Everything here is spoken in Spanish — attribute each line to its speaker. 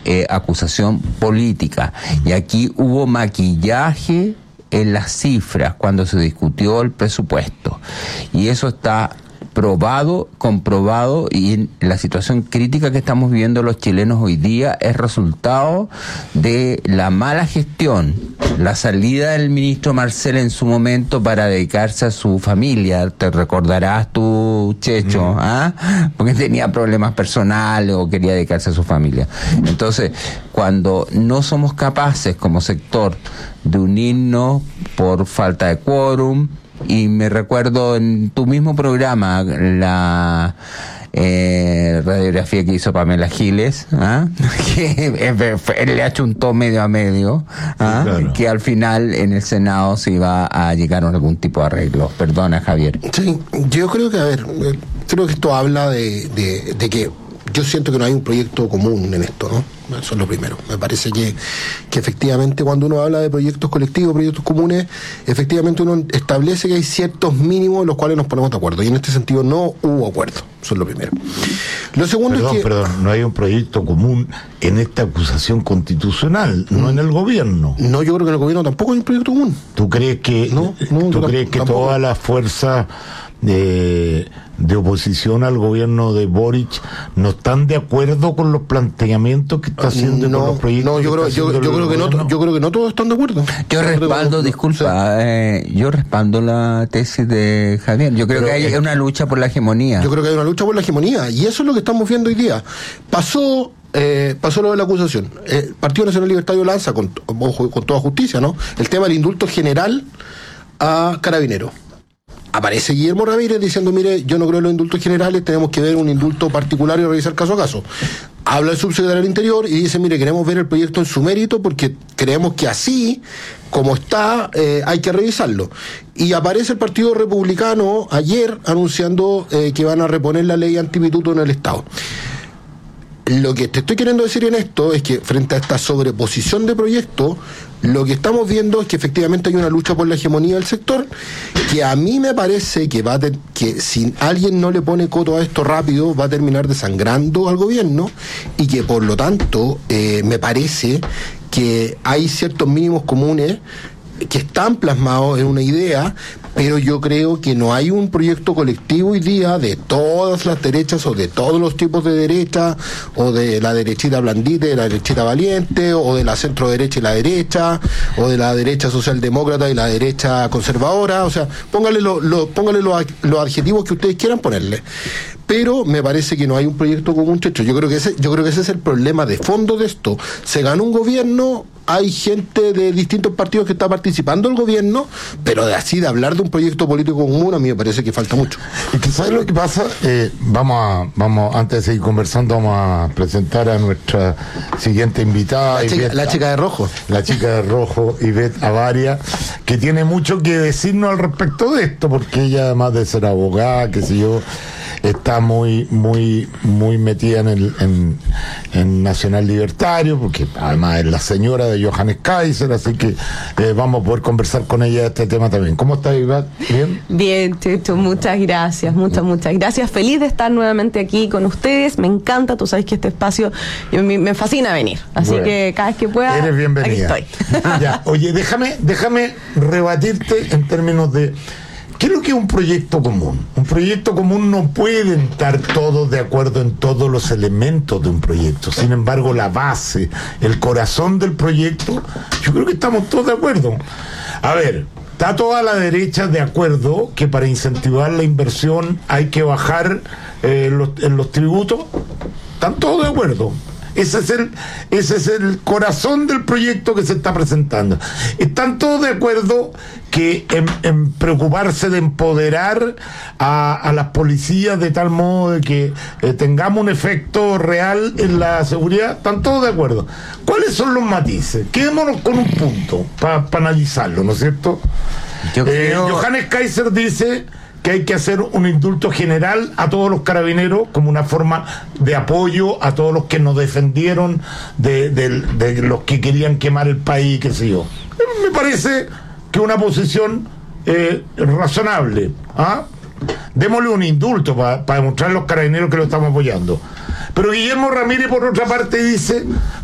Speaker 1: acusación política. Y aquí hubo maquillaje en las cifras cuando se discutió el presupuesto. Y eso está probado, comprobado, y en la situación crítica que estamos viviendo los chilenos hoy día es resultado de la mala gestión, la salida del ministro Marcel en su momento para dedicarse a su familia. Te recordarás tú, Checho, porque tenía problemas personales o quería dedicarse a su familia. Entonces, cuando no somos capaces como sector de unirnos por falta de quórum, y me recuerdo en tu mismo programa la radiografía que hizo Pamela Giles, que le achuntó medio a medio, claro, que al final en el Senado se iba a llegar a algún tipo de arreglo. Perdona, Javier.
Speaker 2: Sí, yo creo que, creo que esto habla de que yo siento que no hay un proyecto común en esto, ¿no? Eso es lo primero. Me parece que efectivamente cuando uno habla de proyectos colectivos, proyectos comunes, efectivamente uno establece que hay ciertos mínimos en los cuales nos ponemos de acuerdo. Y en este sentido no hubo acuerdo. Eso es lo primero. Lo segundo es que...
Speaker 3: Perdón, no hay un proyecto común en esta acusación constitucional, no en el gobierno.
Speaker 2: No, yo creo que en el gobierno tampoco hay un proyecto común.
Speaker 3: ¿Tú crees que, todas las fuerzas de oposición al gobierno de Boric no están de acuerdo con los planteamientos que está haciendo con los proyectos?
Speaker 2: No, yo creo que no todos están de acuerdo.
Speaker 1: Yo respaldo la tesis de Javier. Yo creo que hay una lucha por la hegemonía.
Speaker 2: Yo creo que hay una lucha por la hegemonía, y eso es lo que estamos viendo hoy día. Pasó lo de la acusación. El Partido Nacional Libertario lanza, con toda justicia, ¿no?, el tema del indulto general a Carabineros. Aparece Guillermo Ramírez diciendo, mire, yo no creo en los indultos generales, tenemos que ver un indulto particular y revisar caso a caso. Habla el subsecretario del Interior y dice, mire, queremos ver el proyecto en su mérito porque creemos que así, como está, hay que revisarlo. Y aparece el Partido Republicano ayer anunciando que van a reponer la ley antipituto en el Estado. Lo que te estoy queriendo decir en esto es que frente a esta sobreposición de proyectos, lo que estamos viendo es que efectivamente hay una lucha por la hegemonía del sector, que a mí me parece que que si alguien no le pone coto a esto rápido, va a terminar desangrando al gobierno, y que por lo tanto me parece que hay ciertos mínimos comunes que están plasmados en una idea, pero yo creo que no hay un proyecto colectivo hoy día de todas las derechas o de todos los tipos de derecha, o de la derechita blandita y la derechita valiente, o de la centro derecha y la derecha, o de la derecha socialdemócrata y la derecha conservadora. O sea, póngale los adjetivos que ustedes quieran ponerle, pero me parece que no hay un proyecto común, Checho. Yo creo que ese es el problema de fondo de esto. Se ganó un gobierno, hay gente de distintos partidos que está participando en el gobierno, pero de hablar de un proyecto político común, a mí me parece que falta mucho.
Speaker 3: Y que ¿sabes lo que pasa? Vamos, antes de seguir conversando, vamos a presentar a nuestra siguiente invitada,
Speaker 2: la chica de rojo.
Speaker 3: La chica de rojo, Ivette Avaria, que tiene mucho que decirnos al respecto de esto, porque ella, además de ser abogada, qué sé yo, está muy metida en Nacional Libertario, porque además es la señora de Johannes Kaiser, así que vamos a poder conversar con ella de este tema también. ¿Cómo está, Ivette? ¿Bien?
Speaker 4: Bien, Checho, muchas gracias, muchas gracias. Feliz de estar nuevamente aquí con ustedes, me encanta, tú sabes que este espacio me fascina venir, así que cada vez que pueda,
Speaker 3: eres bienvenida.
Speaker 4: Aquí estoy.
Speaker 3: Ya, oye, déjame rebatirte en términos de ¿qué es lo que es un proyecto común? Un proyecto común no pueden estar todos de acuerdo en todos los elementos de un proyecto. Sin embargo, la base, el corazón del proyecto, yo creo que estamos todos de acuerdo. A ver, está toda la derecha de acuerdo que para incentivar la inversión hay que bajar los tributos. Están todos de acuerdo. Ese es el corazón del proyecto que se está presentando. Están todos de acuerdo que en preocuparse de empoderar a las policías de tal modo de que tengamos un efecto real en la seguridad. Están todos de acuerdo. ¿Cuáles son los matices? Quedémonos con un punto para analizarlo, ¿no es cierto? Johannes Kaiser dice que hay que hacer un indulto general a todos los carabineros como una forma de apoyo a todos los que nos defendieron de los que querían quemar el país, qué sé yo. Me parece que una posición razonable. Démosle un indulto para demostrar a los carabineros que lo estamos apoyando. Pero Guillermo Ramírez, por otra parte, dice